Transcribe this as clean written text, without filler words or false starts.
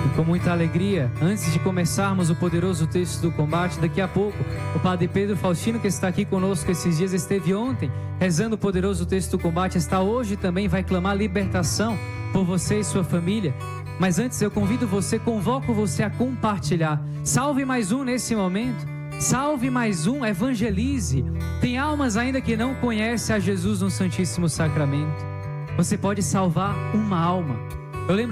E com muita alegria, antes de começarmos o poderoso texto do combate, daqui a pouco, o Padre Pedro Faustino, que está aqui conosco esses dias, esteve ontem rezando o poderoso texto do combate, está hoje também, vai clamar libertação por você e sua família. Mas antes eu convoco você a compartilhar. Salve mais um nesse momento. Salve mais um, evangelize. Tem almas ainda que não conhecem a Jesus no Santíssimo Sacramento. Você pode salvar uma alma. Eu lembro